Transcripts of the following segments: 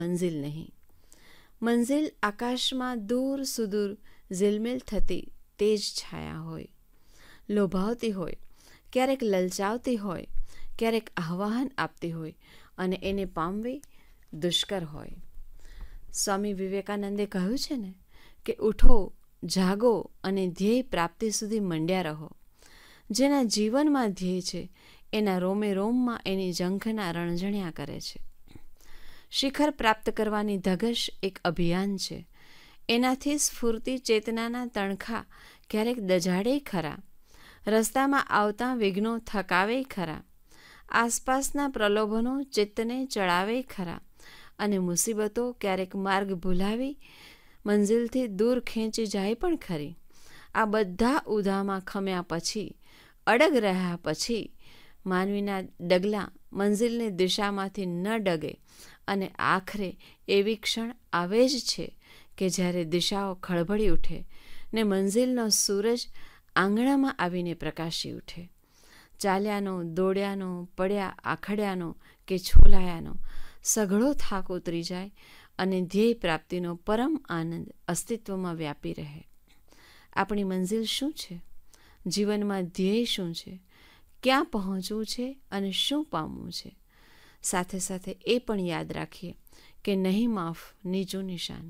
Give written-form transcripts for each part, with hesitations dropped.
મંઝિલ નહીં. મંઝિલ આકાશમાં દૂર સુદૂર ઝિલમિલ થતી તેજ છાયા હોય, લોભાવતી હોય, ક્યારેક લલચાવતી હોય, ક્યારેક આહ્વાન આપતી હોય અને એને પામવી દુષ્કર હોય. સ્વામી વિવેકાનંદે કહ્યું છે ને કે ઉઠો, જાગો અને ધ્યેય પ્રાપ્તિ સુધી મંડ્યા રહો. જેના જીવનમાં ધ્યેય છે એના રોમે રોમમાં એની ઝંખના રણઝણ્યા કરે છે. શિખર પ્રાપ્ત કરવાની ધગશ એક અભિયાન છે. એનાથી સ્ફૂર્તિ ચેતનાના તણખા ક્યારેક દજાડે ખરા, રસ્તામાં આવતા વિઘ્નો થકાવે ખરા, આસપાસના પ્રલોભનો ચિત્તને ચડાવે ખરા અને મુસીબતો ક્યારેક માર્ગ ભૂલાવી મંઝિલથી દૂર ખેંચી જાય પણ ખરી. આ બધા ઉધામાં ખમ્યા પછી, અડગ રહ્યા પછી માનવીના ડગલા મંઝિલની દિશામાંથી ન ડગે અને આખરે એવી ક્ષણ આવે જ છે કે જ્યારે દિશાઓ ખળભળી ઉઠે ને મંઝિલનો સૂરજ આંગણામાં આવીને પ્રકાશી ઉઠે. ચાલ્યાનો, દોડ્યાનો, પડ્યા આખડ્યાનો કે છોલાયાનો સઘળો થાક ઉતરી જાય અને ધ્યેય પ્રાપ્તિનો પરમ આનંદ અસ્તિત્વમાં વ્યાપી રહે. આપણી મંઝિલ શું છે? જીવનમાં ધ્યેય શું છે? ક્યાં પહોંચવું છે અને શું પામવું છે? સાથે સાથે એ પણ યાદ રાખીએ કે નહીં માફ નીચું નિશાન.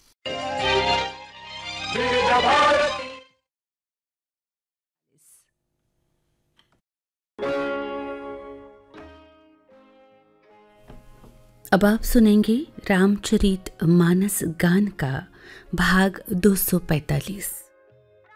अब आप सुनेंगे रामचरित मानस गान का भाग 245.